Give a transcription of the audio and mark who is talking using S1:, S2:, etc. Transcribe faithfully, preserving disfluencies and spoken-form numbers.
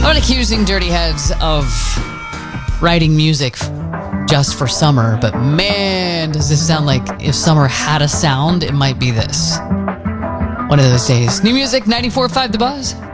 S1: I'm not accusing Dirty Heads of writing music just for summer, but man, does this sound like if summer had a sound, it might be this. One of those days. New music, ninety-four point five The Buzz.